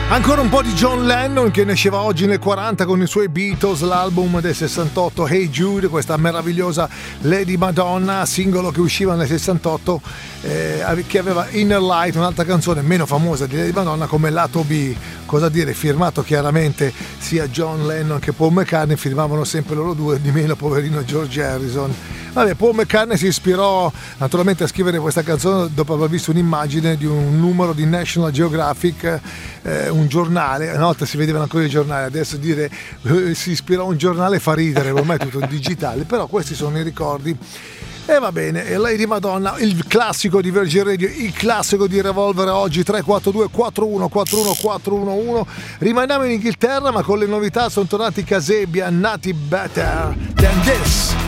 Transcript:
Ancora un po' di John Lennon che nasceva oggi nel 40 con i suoi Beatles, l'album del 68 Hey Jude, questa meravigliosa Lady Madonna, singolo che usciva nel 68 che aveva Inner Light, un'altra canzone meno famosa di Lady Madonna come lato B. Cosa dire, firmato chiaramente sia John Lennon che Paul McCartney, firmavano sempre loro due, di meno poverino George Harrison. Vabbè, Paul McCartney si ispirò naturalmente a scrivere questa canzone dopo aver visto un'immagine di un numero di National Geographic, un giornale. Una volta si vedevano ancora i giornali, adesso dire si ispirò a un giornale fa ridere, ormai è tutto digitale, però questi sono i ricordi. E va bene, e Lady Madonna, il classico di Virgin Radio, il classico di Revolver oggi 342 41 41 411. Rimaniamo in Inghilterra, ma con le novità sono tornati Kasabian, Nati Better Than This.